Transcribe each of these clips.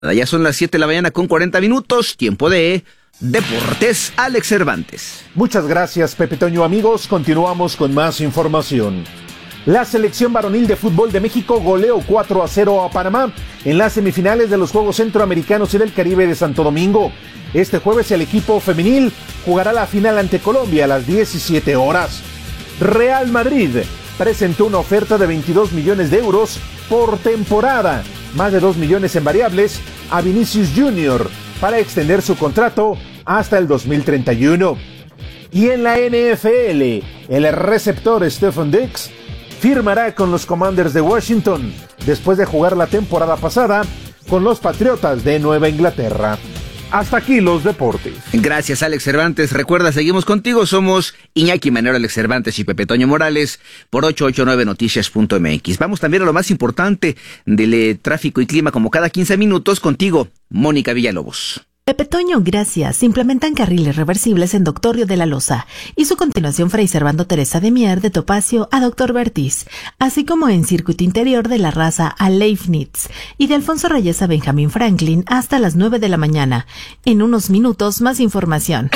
Ya son las 7 de la mañana con 40 minutos, tiempo de Deportes. Alex Cervantes. Muchas gracias, Pepe Toño. Amigos, continuamos con más información. La selección varonil de fútbol de México goleó 4-0 a Panamá en las semifinales de los Juegos Centroamericanos y del Caribe de Santo Domingo. Este jueves el equipo femenil jugará la final ante Colombia a las 17 horas. Real Madrid presentó una oferta de 22 millones de euros por temporada, más de 2 millones en variables, a Vinicius Jr. para extender su contrato hasta el 2031. Y en la NFL, el receptor Stefon Diggs firmará con los Commanders de Washington después de jugar la temporada pasada con los Patriotas de Nueva Inglaterra. Hasta aquí los deportes. Gracias, Alex Cervantes. Recuerda, seguimos contigo. Somos Iñaki Manero, Alex Cervantes y Pepe Toño Morales por 889noticias.mx. Vamos también a lo más importante del tráfico y clima, como cada 15 minutos, contigo, Mónica Villalobos. Pepe Toño, gracias. Implementan carriles reversibles en Doctor Río de la Loza y su continuación Fray Servando Teresa de Mier de Topacio a Doctor Bertis, así como en circuito interior de La Raza a Leibniz y de Alfonso Reyes a Benjamín Franklin hasta las 9 de la mañana. En unos minutos, más información.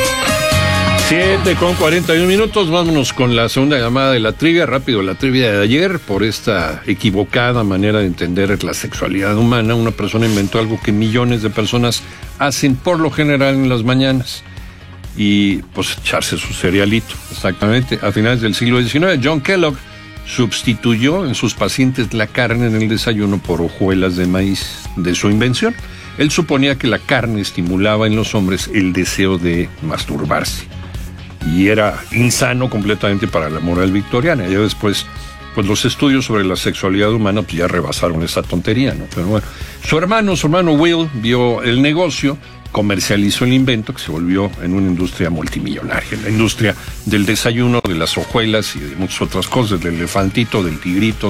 7:41, vámonos con la segunda llamada de la trivia. Rápido, la trivia de ayer. Por esta equivocada manera de entender la sexualidad humana, una persona inventó algo que millones de personas hacen por lo general en las mañanas, y pues echarse su cerealito. Exactamente, a finales del siglo XIX, John Kellogg sustituyó en sus pacientes la carne en el desayuno por hojuelas de maíz de su invención. Él suponía que la carne estimulaba en los hombres el deseo de masturbarse, y era insano completamente para la moral victoriana. Ya después, pues los estudios sobre la sexualidad humana pues ya rebasaron esa tontería, ¿no? Pero bueno, su hermano Will vio el negocio, comercializó el invento, que se volvió en una industria multimillonaria, la industria del desayuno, de las hojuelas y de muchas otras cosas, del elefantito, del tigrito,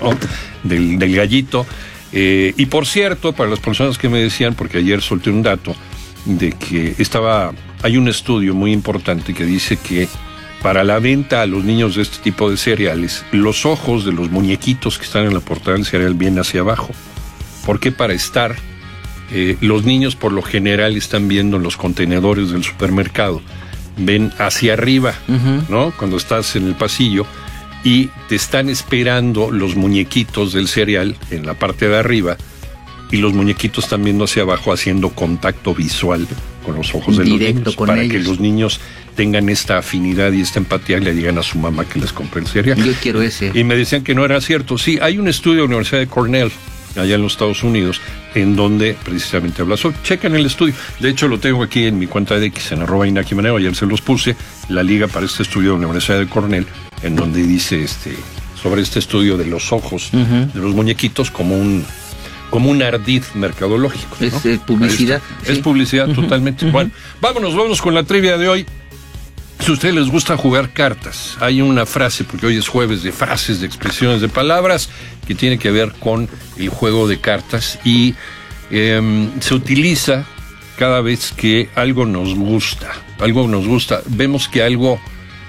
del gallito. Y por cierto, para las personas que me decían, porque ayer solté un dato de que hay un estudio muy importante que dice que para la venta a los niños de este tipo de cereales, los ojos de los muñequitos que están en la portada del cereal vienen hacia abajo. Porque para estar, los niños por lo general están viendo en los contenedores del supermercado, ven hacia arriba, ¿no? Cuando estás en el pasillo, y te están esperando los muñequitos del cereal en la parte de arriba, y los muñequitos están viendo hacia abajo, haciendo contacto visual con los ojos de los niños, para que los niños tengan esta afinidad y esta empatía y le digan a su mamá que les compre el cereal. Yo quiero ese. Y me decían que no era cierto. Sí, hay un estudio de la Universidad de Cornell, allá en los Estados Unidos, en donde precisamente habla sobre. Chequen el estudio. De hecho, lo tengo aquí en mi cuenta de X, en @Iñaki Manero. Ayer se los puse, la liga para este estudio de la Universidad de Cornell, en donde dice sobre este estudio de los ojos de los muñequitos como un ardid mercadológico, ¿no? Es publicidad. Sí. Es publicidad totalmente. Bueno, vámonos con la trivia de hoy. Si a ustedes les gusta jugar cartas, hay una frase, porque hoy es jueves de frases, de expresiones, de palabras, que tiene que ver con el juego de cartas, y se utiliza cada vez que algo nos gusta, vemos que algo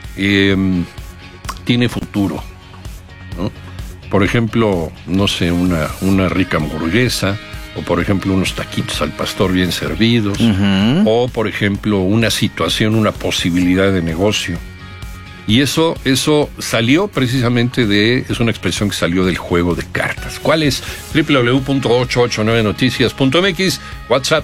tiene futuro, ¿no? Por ejemplo, no sé, una rica hamburguesa, o por ejemplo unos taquitos al pastor bien servidos, o por ejemplo una situación, una posibilidad de negocio. Y eso salió precisamente es una expresión que salió del juego de cartas. ¿Cuál es? www.889noticias.mx, WhatsApp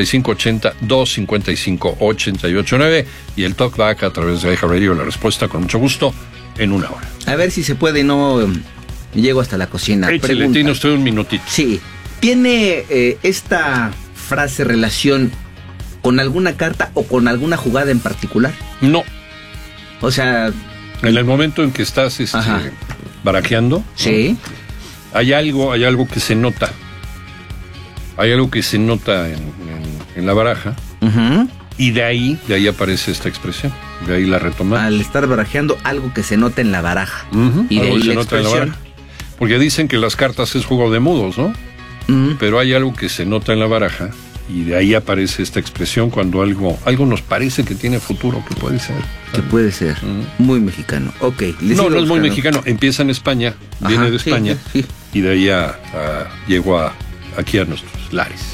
5580-255-889, y el talkback a través de iHeartRadio. La respuesta, con mucho gusto, en una hora. A ver si se puede, no llego hasta la cocina. Échale, tiene usted un minutito. Sí. ¿Tiene esta frase relación con alguna carta o con alguna jugada en particular? No. O sea, en el momento en que estás barajeando, sí, hay algo que se nota. Hay algo que se nota en la baraja. Y de ahí aparece esta expresión. De ahí la retomamos. Al estar barajeando, algo que se nota en la baraja. Y de ahí la expresión. Porque dicen que las cartas es juego de mudos, ¿no? Pero hay algo que se nota en la baraja, y de ahí aparece esta expresión cuando algo nos parece que tiene futuro, que puede ser. Que puede ser. Muy mexicano. Ok. No es muy mexicano. Empieza en España, viene de España, y de ahí llegó a aquí a nuestros lares.